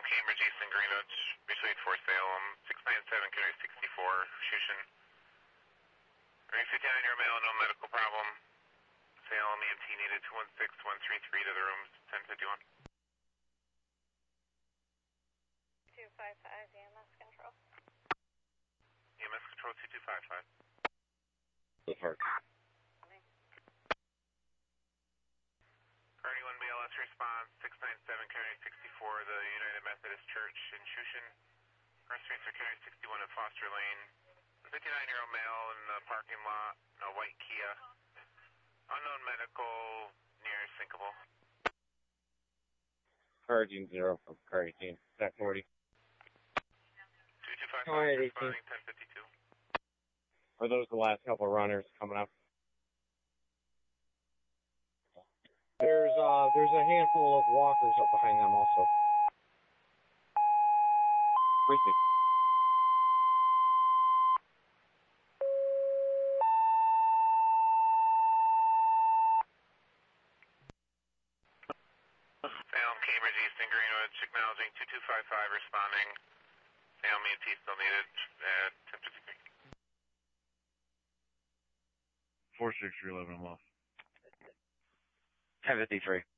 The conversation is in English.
Cambridge, Easton, Greenwich, Beachlead for Salem, 697, carry 64, Shushin. Ring 59, you're male, no medical problem. Salem, EMT needed 216133 to the rooms, 1051. 255, EMS control. EMS control 2255. The park. Priority 1 BLS response, 697, carry 64, the United Methodist Church in Shushin. First streets are carry 61 at Foster Lane. 59-year-old male in the parking lot, a white Kia. Unknown medical near Sinkable. Hurricane 0 from car 18. Stack 40. 2255 Alright, 18. responding 1052. Are those the last couple of runners coming up? There's a handful of walkers up behind them also. Briefly. Salem, Cambridge, Easton, Greenwich, acknowledging 2255 responding. Salem EMT still needed at 1053. 46311, I'm off. 1053.